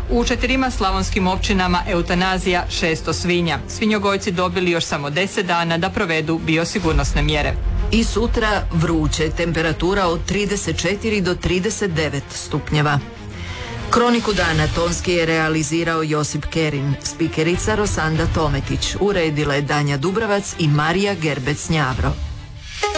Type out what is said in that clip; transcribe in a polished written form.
U 4 slavonskim općinama eutanazija 600 svinja. Svinjogojci dobili još samo 10 dana da provedu biosigurnosne mjere. I sutra vruće, temperatura od 34 do 39 stupnjeva. Kroniku dana tonski je realizirao Josip Kerin, spikerica Rosanda Tometić, uredile Danja Dubravac i Marija Gerbec-Njavro.